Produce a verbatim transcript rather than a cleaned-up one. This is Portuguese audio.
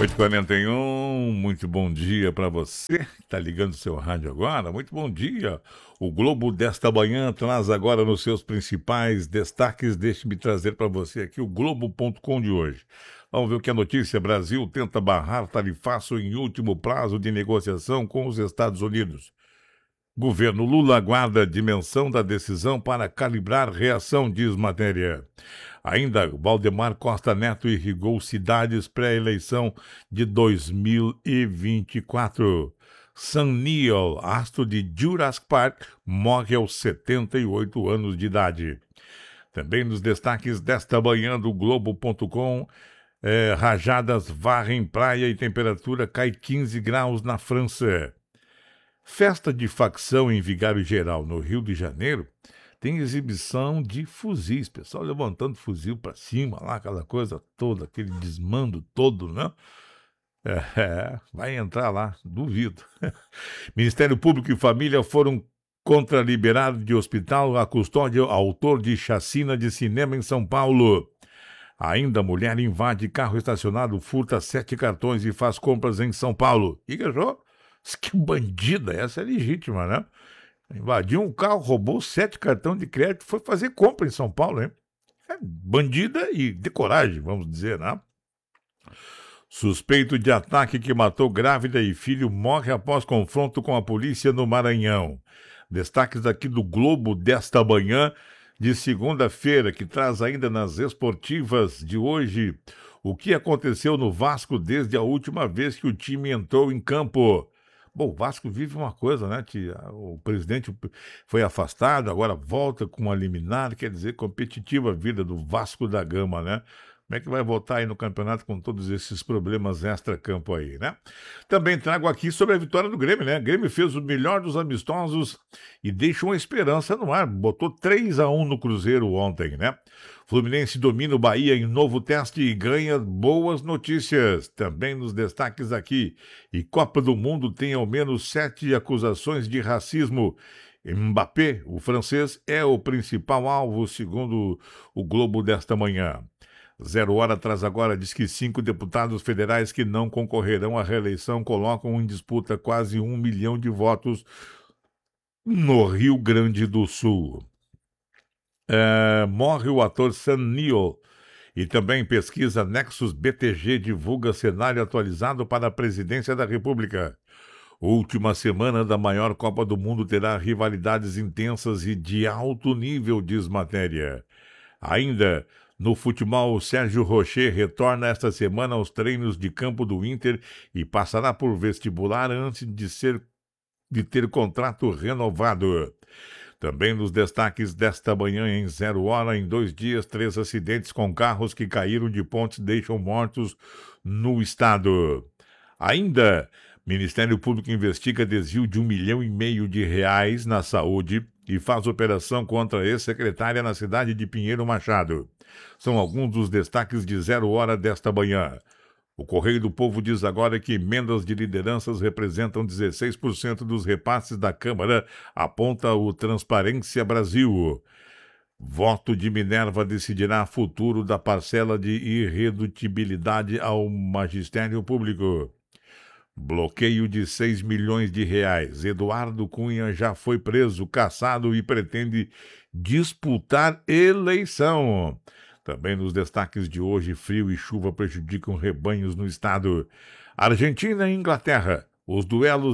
oito e quarenta e um, muito bom dia para você que está ligando o seu rádio agora, muito bom dia. O Globo desta manhã traz agora nos seus principais destaques, deixe-me trazer para você aqui o Globo ponto com de hoje. Vamos ver o que é notícia. Brasil tenta barrar tarifaço em último prazo de negociação com os Estados Unidos. Governo Lula aguarda a dimensão da decisão para calibrar reação, diz matéria. Ainda, Valdemar Costa Neto irrigou cidades pré-eleição de dois mil e vinte e quatro. Sam Neill, astro de Jurassic Park, morre aos setenta e oito anos de idade. Também nos destaques desta manhã do Globo ponto com, é, rajadas varrem praia e temperatura cai quinze graus na França. Festa de facção em Vigário Geral, no Rio de Janeiro, tem exibição de fuzis, pessoal levantando fuzil para cima, lá aquela coisa toda, aquele desmando todo, né? É, vai entrar lá, duvido. Ministério Público e Família foram contra-liberados de hospital a custódia autor de chacina de cinema em São Paulo. Ainda, mulher invade carro estacionado, furta sete cartões e faz compras em São Paulo. E achou? Que bandida, essa é legítima, né? Invadiu um carro, roubou sete cartões de crédito, foi fazer compra em São Paulo, hein? É bandida e de coragem, vamos dizer, né? Suspeito de ataque que matou grávida e filho morre após confronto com a polícia no Maranhão. Destaques aqui do Globo desta manhã, de segunda-feira, que traz ainda nas esportivas de hoje o que aconteceu no Vasco desde a última vez que o time entrou em campo. Bom, o Vasco vive uma coisa, né? Que o presidente foi afastado, agora volta com uma liminar, quer dizer, competitiva a vida do Vasco da Gama, né? Como é que vai voltar aí no campeonato com todos esses problemas extra-campo aí, né? Também trago aqui sobre a vitória do Grêmio, né? O Grêmio fez o melhor dos amistosos e deixa uma esperança no ar. Botou três a um no Cruzeiro ontem, né? Fluminense domina o Bahia em novo teste e ganha boas notícias. Também nos destaques aqui. E Copa do Mundo tem ao menos sete acusações de racismo. Mbappé, o francês, é o principal alvo, segundo o Globo desta manhã. Zero Hora traz agora, diz que cinco deputados federais que não concorrerão à reeleição colocam em disputa quase um milhão de votos no Rio Grande do Sul. É, morre o ator Sam Neill. E também pesquisa Nexus B T G divulga cenário atualizado para a presidência da República. Última semana da maior Copa do Mundo terá rivalidades intensas e de alto nível, diz matéria. Ainda, no futebol, Sérgio Rocher retorna esta semana aos treinos de campo do Inter e passará por vestibular antes de, ser, de ter contrato renovado. Também nos destaques desta manhã em Zero Hora, em dois dias, três acidentes com carros que caíram de pontes deixam mortos no estado. Ainda, Ministério Público investiga desvio de um milhão e meio de reais na saúde e faz operação contra a ex-secretária na cidade de Pinheiro Machado. São alguns dos destaques de Zero Hora desta manhã. O Correio do Povo diz agora que emendas de lideranças representam dezesseis por cento dos repasses da Câmara, aponta o Transparência Brasil. Voto de Minerva decidirá futuro da parcela de irredutibilidade ao magistério público. Bloqueio de seis milhões de reais. Eduardo Cunha já foi preso, caçado e pretende disputar eleição. Também nos destaques de hoje, frio e chuva prejudicam rebanhos no estado. Argentina e Inglaterra. Os duelos